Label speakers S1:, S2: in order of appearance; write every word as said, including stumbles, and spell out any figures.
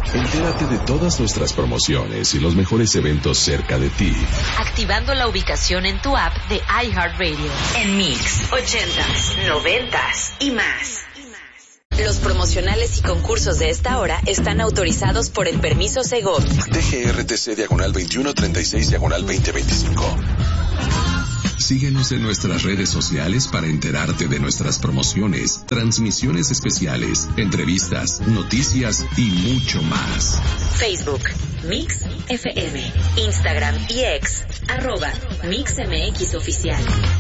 S1: Entérate de todas nuestras promociones y los mejores eventos cerca de ti,
S2: activando la ubicación en tu app de iHeartRadio. En Mix, ochentas, noventas y más. Los promocionales y concursos de esta hora están autorizados por el permiso Segov.
S3: D G R T C diagonal veintiuno treinta y seis diagonal veinte veinticinco.
S1: Síguenos en nuestras redes sociales para enterarte de nuestras promociones, transmisiones especiales, entrevistas, noticias y mucho más.
S2: Facebook, Mix F M, Instagram y X, arroba Mix M X Oficial.